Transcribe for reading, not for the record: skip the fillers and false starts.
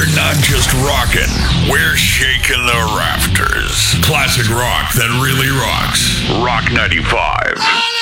We're not just rocking, we're shaking the rafters. Classic rock that really rocks. Rock 95.